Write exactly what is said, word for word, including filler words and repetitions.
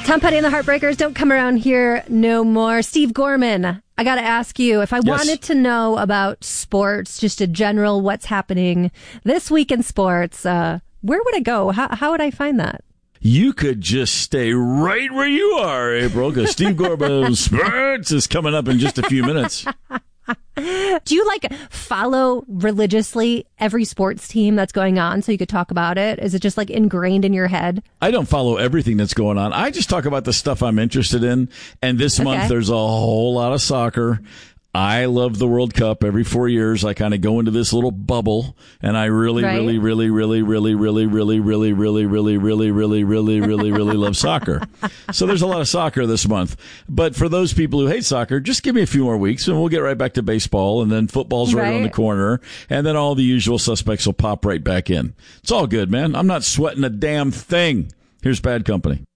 Tom Petty and the Heartbreakers don't come around here no more. Steve Gorman, I got to ask you, if I yes. wanted to know about sports, just a general what's happening this week in sports, uh, where would I go? How, how would I find that? You could just stay right where you are, April, because Steve Gorman's Sports is coming up in just a few minutes. Do you like follow religiously every sports team that's going on so you could talk about it? Is it just like ingrained in your head? I don't follow everything that's going on. I just talk about the stuff I'm interested in. And this okay. month there's a whole lot of soccer. I love the World Cup. Every four years, I kind of go into this little bubble, and I really, right. really, really, really, really, really, really, really, really, really, really, really, really, really, really love soccer. So there's a lot of soccer this month. But for those people who hate soccer, just give me a few more weeks, and we'll get right back to baseball, and then football's right, right. around the corner, and then all the usual suspects will pop right back in. It's all good, man. I'm not sweating a damn thing. Here's Bad Company.